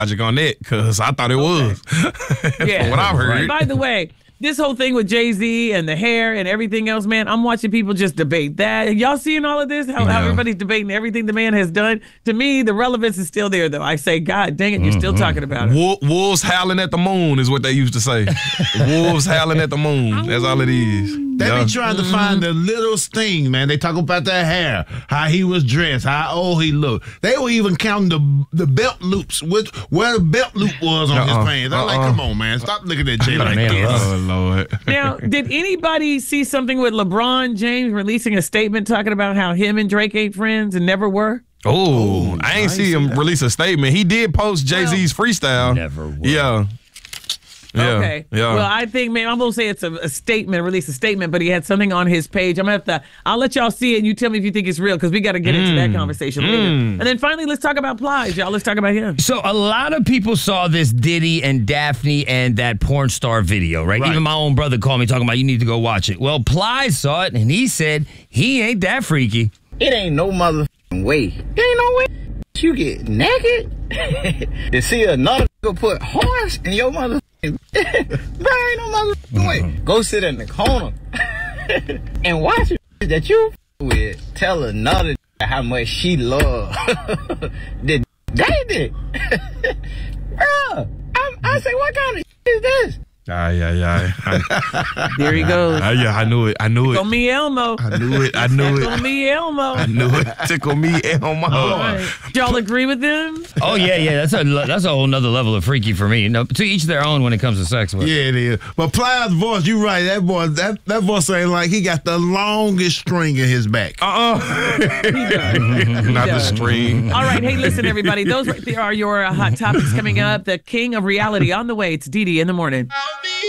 logic on that because I thought it was. Yeah. From what I've heard. By the way, this whole thing with Jay-Z and the hair and everything else, man, I'm watching people just debate that. Y'all seeing all of this? How everybody's debating everything the man has done? To me, the relevance is still there, though. I say, God dang it, you're still talking about it. Wolves howling at the moon is what they used to say. Wolves howling at the moon. That's all it is. They be trying to find the little thing, man. They talk about that hair, how he was dressed, how old he looked. They were even counting the belt loops, where the belt loop was on his pants. I'm like, come on, man. Stop looking at Jay like this. Oh, Lord. Now, did anybody see something with LeBron James releasing a statement talking about how him and Drake ain't friends and never were? Oh, I ain't see him release a statement. He did post Jay-Z's freestyle. Never were. Yeah. Okay. Yeah. Well, I think, man, I'm going to say it's a statement, release a statement, but he had something on his page. I'm going to have to, I'll let y'all see it and you tell me if you think it's real because we got to get into that conversation later. And then finally, let's talk about Plies, y'all. Let's talk about him. So a lot of people saw this Diddy and Daphne and that porn star video, right? Even my own brother called me talking about you need to go watch it. Well, Plies saw it and he said he ain't that freaky. It ain't no motherfucking way. It ain't no way you get naked to see another put horse in your motherfucking there ain't no motherfucking way. Go sit in the corner and watch it that you with. Tell another how much she love the they. Bro, I say, what kind of is this? There he goes. Yeah, I knew it. Tickle me Elmo. I knew it. Tickle me Elmo. I knew it. Tickle me Elmo. Right. Y'all agree with him? Oh yeah. That's a whole nother level of freaky for me. No, to each their own when it comes to sex. But. Yeah, it is. But Plies' voice, you right. That voice ain't like he got the longest string in his back. Not the string. All right. Hey, listen, everybody. Those right there are your hot topics coming up. The king of reality on the way. It's Didi in the morning.